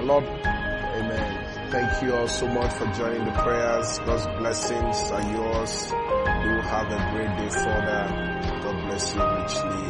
The Lord, amen. Thank you all so much for joining the prayers. God's blessings are yours. You will have a great day further. God bless you richly.